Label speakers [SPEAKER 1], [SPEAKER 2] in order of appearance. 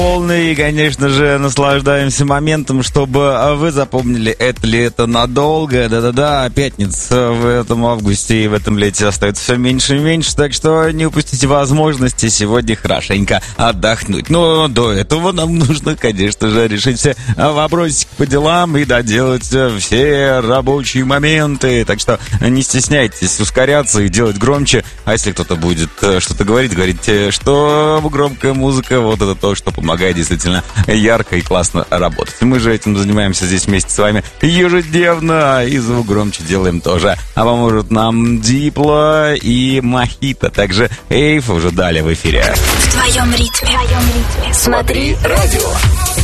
[SPEAKER 1] полный, и, конечно же, наслаждаемся моментом, чтобы вы запомнили, это ли это надолго. Да-да-да, пятница в этом августе и в этом лете остается все меньше и меньше, так что не упустите возможности сегодня хорошенько отдохнуть. Но до этого нам нужно, конечно же, решить все вопросики по делам и доделать все рабочие моменты. Так что не стесняйтесь ускоряться и делать громче. А если кто-то будет что-то говорить, говорите, что громкая музыка, вот это то, что помогает действительно ярко и классно работать. Мы же этим занимаемся здесь вместе с вами ежедневно, и звук громче делаем тоже. А поможет нам Дипло и Мохито. Также Эйф уже далее в эфире.
[SPEAKER 2] В твоем ритме. Смотри радио.